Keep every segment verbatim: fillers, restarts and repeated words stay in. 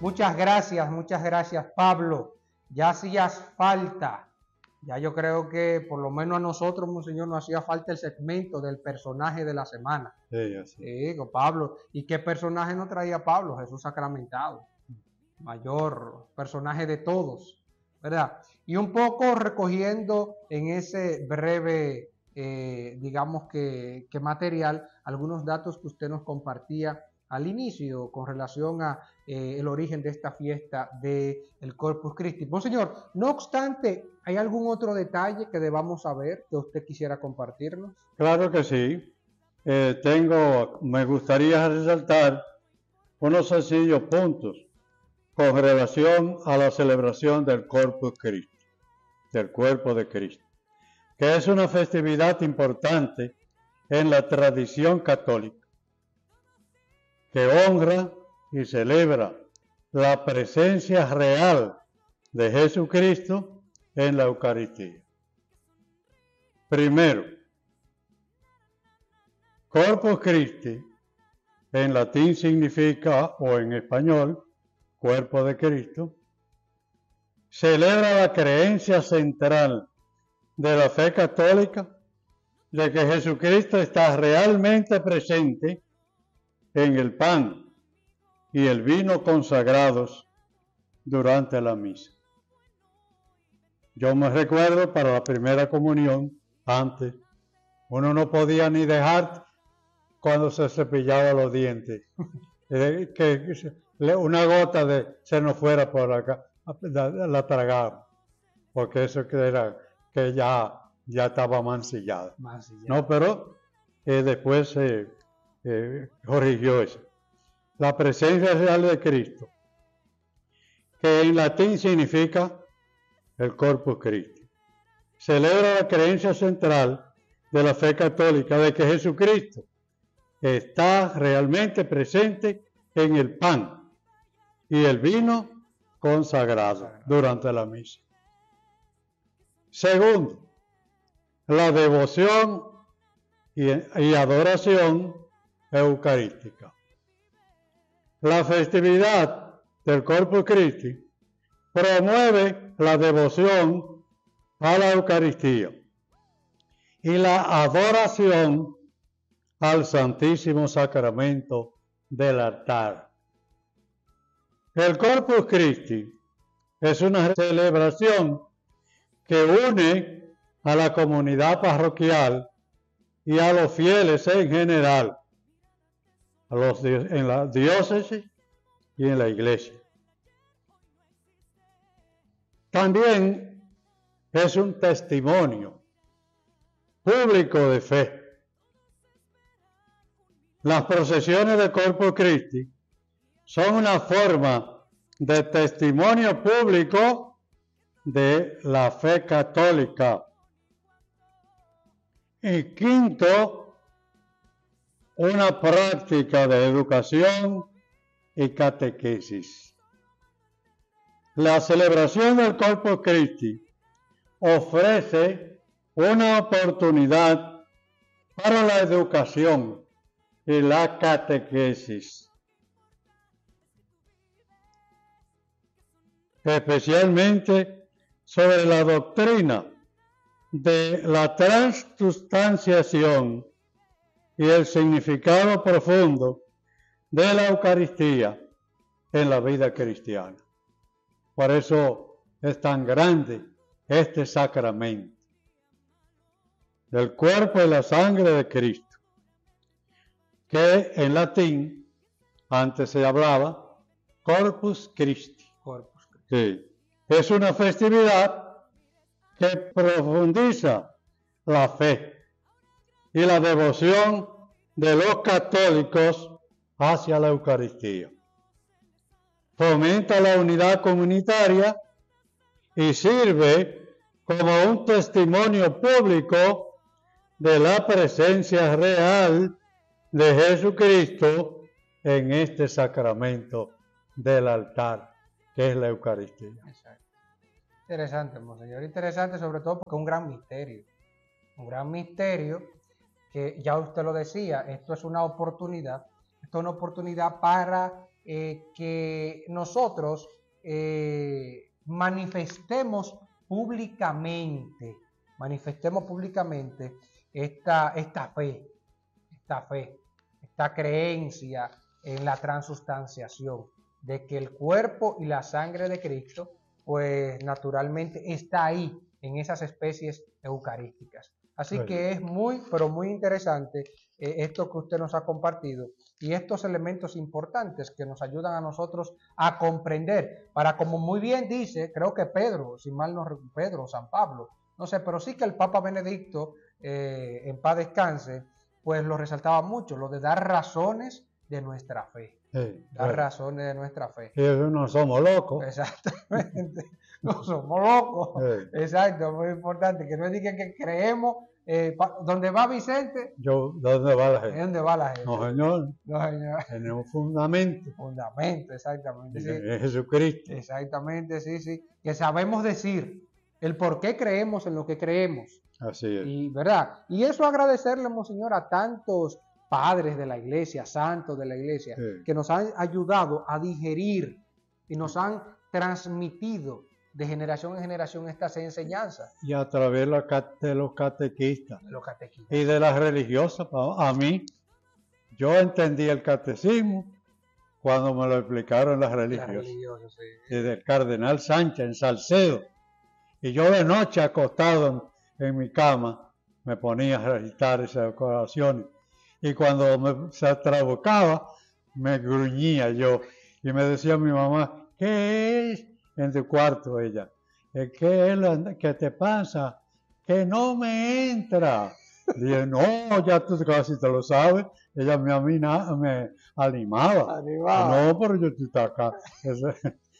Muchas gracias, muchas gracias, Pablo. Ya hacías falta. Ya yo creo que por lo menos a nosotros, Monseñor, nos hacía falta el segmento del personaje de la semana. Sí, así. Sí, con Pablo. ¿Y qué personaje nos traía Pablo? Jesús sacramentado. Mayor personaje de todos, ¿verdad? Y un poco recogiendo en ese breve, eh, digamos que, que material, algunos datos que usted nos compartía al inicio con relación a eh, el origen de esta fiesta del Corpus Christi. Monseñor, no obstante, ¿hay algún otro detalle que debamos saber que usted quisiera compartirnos? Claro que sí. Eh, tengo, me gustaría resaltar unos sencillos puntos con relación a la celebración del Corpus Christi, del cuerpo de Cristo, que es una festividad importante en la tradición católica, que honra y celebra la presencia real de Jesucristo en la Eucaristía. Primero, Corpus Christi en latín significa, o en español, cuerpo de Cristo, celebra la creencia central de la fe católica de que Jesucristo está realmente presente en el pan y el vino consagrados durante la misa. Yo me recuerdo para la primera comunión, antes, uno no podía ni dejar cuando se cepillaba los dientes, que una gota de se nos fuera por acá, la, la tragaba, porque eso que era que ya, ya estaba mancillada. Mancillada. No, pero eh, después se eh, eh, corrigió eso. La presencia real de Cristo, que en latín significa el Corpus Christi, celebra la creencia central de la fe católica de que Jesucristo está realmente presente en el pan y el vino consagrado durante la misa. Segundo, la devoción y, y adoración eucarística. La festividad del Corpus Christi promueve la devoción a la Eucaristía y la adoración al Santísimo Sacramento del altar. El Corpus Christi es una celebración que une a la comunidad parroquial y a los fieles en general, a los en la diócesis y en la iglesia. También es un testimonio público de fe. Las procesiones de Corpus Christi son una forma de testimonio público de la fe católica. Y quinto, una práctica de educación y catequesis. La celebración del Corpus Christi ofrece una oportunidad para la educación y la catequesis, especialmente sobre la doctrina de la transustanciación y el significado profundo de la Eucaristía en la vida cristiana. Por eso es tan grande este sacramento del cuerpo y la sangre de Cristo, que en latín antes se hablaba Corpus Christi. Corpus Christi. Sí. Es una festividad que profundiza la fe y la devoción de los católicos hacia la Eucaristía. Fomenta la unidad comunitaria y sirve como un testimonio público de la presencia real de Jesucristo en este sacramento del altar, que es la Eucaristía. Exacto. Interesante, Monseñor. Interesante sobre todo porque es un gran misterio. Un gran misterio que ya usted lo decía, esto es una oportunidad, esto es una oportunidad para eh, que nosotros eh, manifestemos públicamente, manifestemos públicamente esta, esta fe, esta fe, esta creencia en la transustanciación, de que el cuerpo y la sangre de Cristo, pues naturalmente está ahí en esas especies eucarísticas. Así Bueno. que es muy, pero muy interesante eh, esto que usted nos ha compartido y estos elementos importantes que nos ayudan a nosotros a comprender, para, como muy bien dice, creo que Pedro, si mal no recuerdo, Pedro, San Pablo, no sé, pero sí que el Papa Benedicto, eh, en paz descanse, pues lo resaltaba mucho, lo de dar razones de nuestra fe. Sí, Dar bueno. razones de nuestra fe. Y eso no somos locos. Exactamente. No somos locos. Sí. Exacto, muy importante. Que no digan que creemos. Eh, pa- donde va Vicente, Yo, ¿dónde va la es gente? donde va la gente. No, señor. No, señor. Tenemos fundamento Fundamento, exactamente. Sí. en Jesucristo. Exactamente, sí, sí. Que sabemos decir el por qué creemos en lo que creemos. Así es. Y, ¿verdad? Y eso agradecerle, Monseñor, a tantos padres de la iglesia, santos de la iglesia, Sí. que nos han ayudado a digerir y nos han transmitido de generación en generación estas enseñanzas Y a través de los cate- de los catequistas de los catequistas. y de las religiosas, pa- a mí, yo entendí el catecismo cuando me lo explicaron las Las religiosas. religiosas, sí. Y del cardenal Sánchez en Salcedo. Y yo de noche acostado en, en mi cama me ponía a recitar esas oraciones. Y cuando me, se trabucaba, me gruñía yo. Y me decía mi mamá, ¿qué es en tu cuarto ella? ¿Qué es lo que te pasa? Que no me entra. Dije, no, ya tú casi te lo sabes. Ella me, amina, me animaba. Animaba. No, pero yo estoy acá. Eso-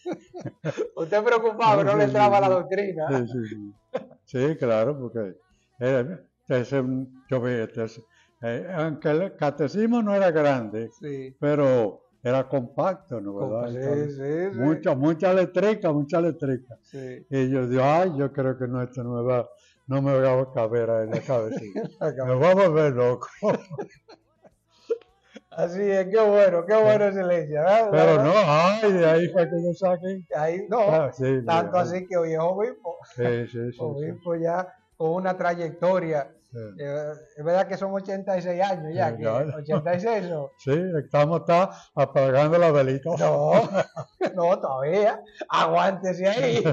Usted preocupado que no Sí, le sí, entraba sí. la doctrina. Sí, sí, sí. Sí, claro, porque era- ese, yo vi, ese- eh, aunque el catecismo no era grande, Sí. pero era compacto, ¿no? ¿Verdad? Sí, Entonces, sí, sí. mucha, mucha letrica, mucha letrica. Sí. Y yo digo, ay, yo creo que no, esto no me va, no me va a caber ahí en la cabeza. Me va a volver loco. Así es, qué bueno, qué bueno, excelencia. ¿verdad? Pero no, ay, de ahí fue que yo saqué. Ahí, no, Ah, sí, tanto mira, así que hoy es obispo. Sí, sí, sí. sí, Obispo ya con una trayectoria. sí. Eh, es verdad que son ochenta y seis años ya, Sí, que ya. ochenta y seis no. Sí, estamos está apagando la velita. No, no, todavía. Aguántese ahí.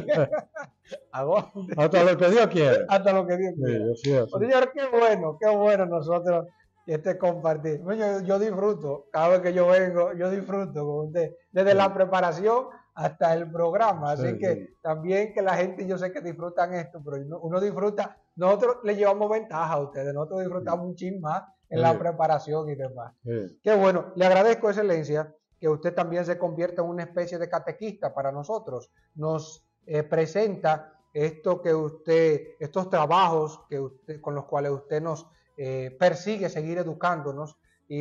Aguántese. Hasta lo que Dios quiere. Hasta lo que Dios Sí, quiera. así es. Pues, señor, qué bueno, qué bueno nosotros este compartir. Bueno, Yo, yo disfruto, cada vez que yo vengo, yo disfruto con usted, desde Sí. la preparación hasta el programa. Así Sí, que sí. también que la gente, yo sé que disfrutan esto, pero uno, uno disfruta, nosotros le llevamos ventaja a ustedes, nosotros disfrutamos un chin más en Sí. la preparación y demás. Sí. Qué bueno, le agradezco, excelencia, que usted también se convierta en una especie de catequista para nosotros. Nos eh, presenta esto que usted, estos trabajos que usted, con los cuales usted nos eh, persigue seguir educándonos.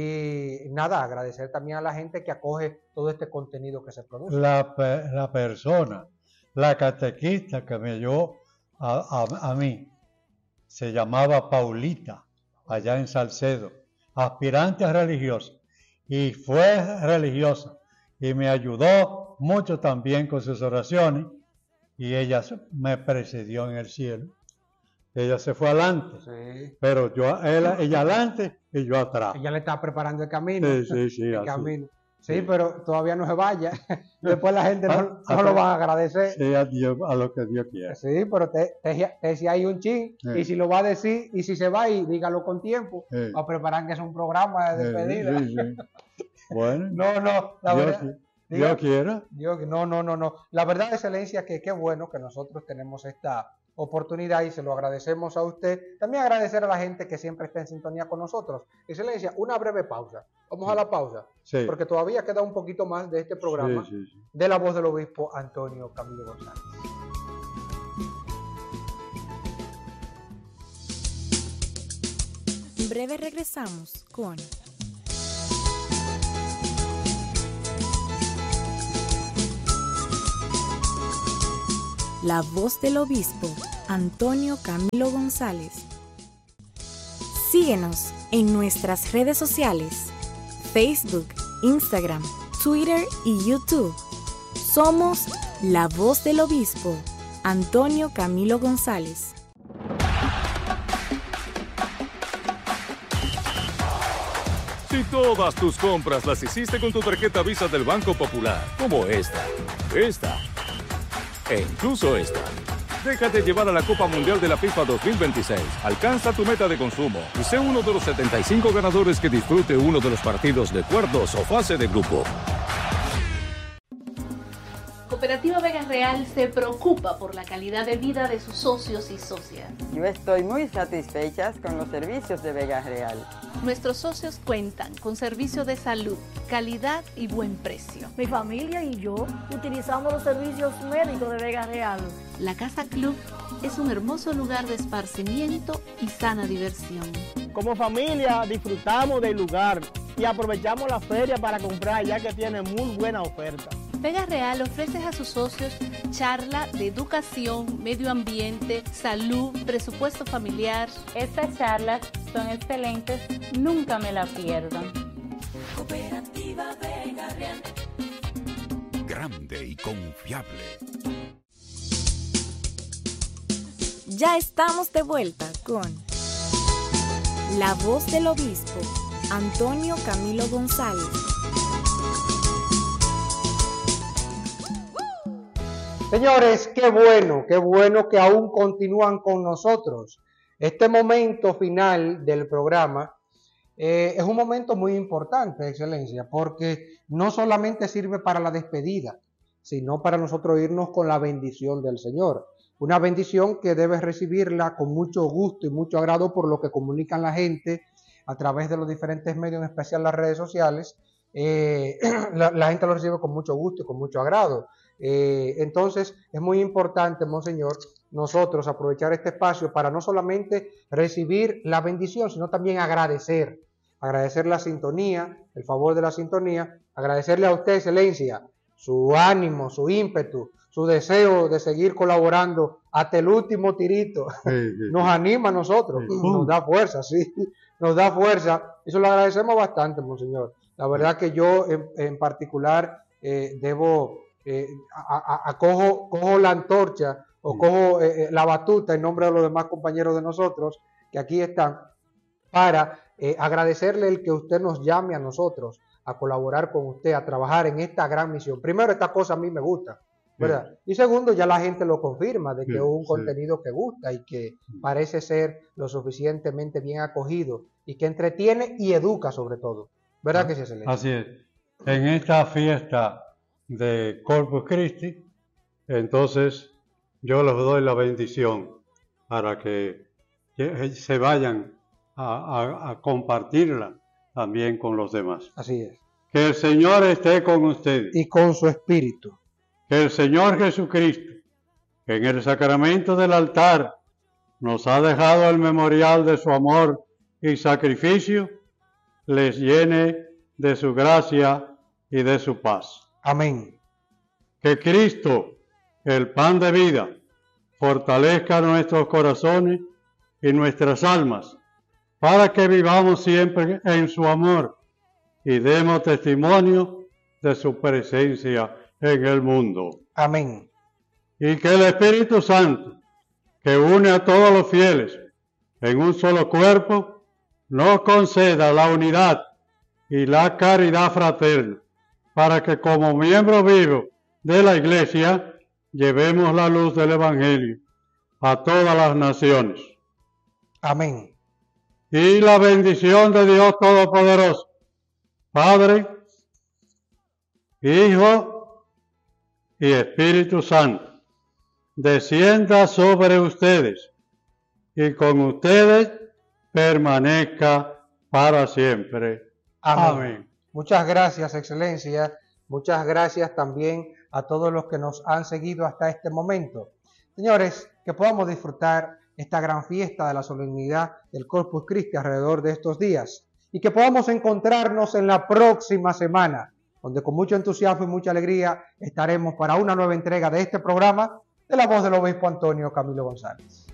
Y nada, agradecer también a la gente que acoge todo este contenido que se produce. La, pe- la persona, la catequista que me ayudó a, a- a mí, se llamaba Paulita, allá en Salcedo, aspirante a religiosa, y fue religiosa, y me ayudó mucho también con sus oraciones, y ella se- me precedió en el cielo. Ella se fue adelante, Sí. pero yo, ella, ella adelante y yo atrás. Ella le está preparando el camino. Sí, sí, sí, el así. camino. Sí, Sí. pero todavía no se vaya. Después la gente no, Ah, no lo ah, va a agradecer. Sí, a, Dios, a lo que Dios quiera. Sí, pero te, te, te decía ahí un chin, Sí. y si lo va a decir, y si se va ahí, dígalo con tiempo, Sí. para preparar que es un programa de Sí, despedida. sí, sí. Bueno, No, no, la Dios, verdad, qui- diga- Dios quiera. Dios, no, no, no, no. La verdad, excelencia, que qué bueno que nosotros tenemos esta oportunidad y se lo agradecemos a usted. También agradecer a la gente que siempre está en sintonía con nosotros. Excelencia, una breve pausa. Vamos a la pausa, Sí. porque todavía queda un poquito más de este programa Sí, sí, sí. de la voz del obispo Antonio Camilo González. En breve regresamos con la voz del obispo Antonio Camilo González. Síguenos en nuestras redes sociales, Facebook, Instagram, Twitter y YouTube. Somos La Voz del Obispo, Antonio Camilo González. Si todas tus compras las hiciste con tu tarjeta Visa del Banco Popular, como esta, esta e incluso esta, déjate llevar a la Copa Mundial de la FIFA dos mil veintiséis. Alcanza tu meta de consumo y sé uno de los setenta y cinco ganadores que disfrute uno de los partidos de cuartos o fase de grupo. Cooperativa Vega Real se preocupa por la calidad de vida de sus socios y socias. Yo estoy muy satisfecha con los servicios de Vega Real. Nuestros socios cuentan con servicio de salud, calidad y buen precio. Mi familia y yo utilizamos los servicios médicos de Vega Real. La Casa Club es un hermoso lugar de esparcimiento y sana diversión. Como familia disfrutamos del lugar y aprovechamos la feria para comprar, ya que tiene muy buena oferta. Vega Real ofrece a sus socios charla de educación, medio ambiente, salud, presupuesto familiar. Estas charlas son excelentes, nunca me la pierdan. Cooperativa Vega Real. Grande y confiable. Ya estamos de vuelta con La Voz del Obispo, Antonio Camilo González. Señores, qué bueno, qué bueno que aún continúan con nosotros. Este momento final del programa eh, es un momento muy importante, Excelencia, porque no solamente sirve para la despedida, sino para nosotros irnos con la bendición del Señor. Una bendición que debes recibirla con mucho gusto y mucho agrado por lo que comunican la gente a través de los diferentes medios, en especial las redes sociales. Eh, la, la gente lo recibe con mucho gusto y con mucho agrado. Eh, entonces es muy importante, Monseñor, nosotros aprovechar este espacio para no solamente recibir la bendición, sino también agradecer, agradecer la sintonía, el favor de la sintonía, agradecerle a usted, Excelencia, su ánimo, su ímpetu, su deseo de seguir colaborando hasta el último tirito. Sí, sí, nos anima a nosotros, sí, nos da fuerza, sí, nos da fuerza. Eso lo agradecemos bastante, Monseñor. La verdad que yo en, en particular eh, debo... Eh, a, a, a cojo, cojo la antorcha o cojo eh, la batuta en nombre de los demás compañeros de nosotros que aquí están para eh, agradecerle el que usted nos llame a nosotros a colaborar con usted, a trabajar en esta gran misión. Primero, esta cosa a mí me gusta, ¿verdad? Sí. Y segundo, ya la gente lo confirma de que sí, es un sí. contenido que gusta y que parece ser lo suficientemente bien acogido y que entretiene y educa sobre todo, ¿verdad? Ah, que sí, Excelencia. Así es. En esta fiesta de Corpus Christi, entonces yo les doy la bendición para que se vayan a, a, a compartirla también con los demás. Así es. Que el Señor esté con ustedes. Y con su espíritu. Que el Señor Jesucristo, en el sacramento del altar, nos ha dejado el memorial de su amor y sacrificio, les llene de su gracia y de su paz. Amén. Que Cristo, el pan de vida, fortalezca nuestros corazones y nuestras almas, para que vivamos siempre en su amor y demos testimonio de su presencia en el mundo. Amén. Y que el Espíritu Santo, que une a todos los fieles en un solo cuerpo, nos conceda la unidad y la caridad fraterna, para que como miembros vivos de la Iglesia llevemos la luz del Evangelio a todas las naciones. Amén. Y la bendición de Dios Todopoderoso, Padre, Hijo y Espíritu Santo, descienda sobre ustedes y con ustedes permanezca para siempre. Amén. Amén. Muchas gracias, Excelencia. Muchas gracias también a todos los que nos han seguido hasta este momento. Señores, que podamos disfrutar esta gran fiesta de la solemnidad del Corpus Christi alrededor de estos días y que podamos encontrarnos en la próxima semana, donde con mucho entusiasmo y mucha alegría estaremos para una nueva entrega de este programa de La Voz del Obispo Antonio Camilo González.